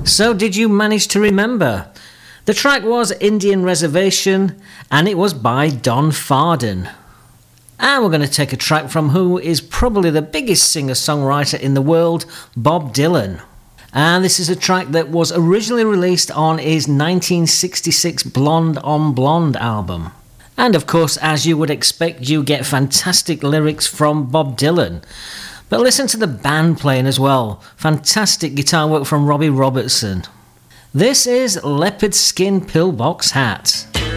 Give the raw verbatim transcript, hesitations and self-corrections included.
So did you manage to remember? The track was Indian Reservation and it was by Don Farden. And we're going to take a track from who is probably the biggest singer-songwriter in the world, Bob Dylan. And this is a track that was originally released on his nineteen sixty-six Blonde on Blonde album. And of course, as you would expect, you get fantastic lyrics from Bob Dylan. But listen to the band playing as well. Fantastic guitar work from Robbie Robertson. This is Leopard Skin Pillbox Hat.